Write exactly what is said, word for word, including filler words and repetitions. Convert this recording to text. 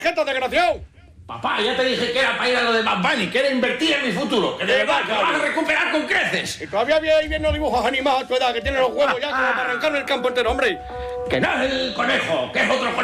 ¡Jeta desgraciado! Papá, ya te dije que era para ir a lo de Bad Bunny, que era invertir en mi futuro, que de verdad que lo vas a recuperar con creces. Y todavía veis viendo dibujos animados a tu edad, que tiene los huevos ya como para arrancarme el campo entero, hombre. Que no es el conejo, que es otro conejo.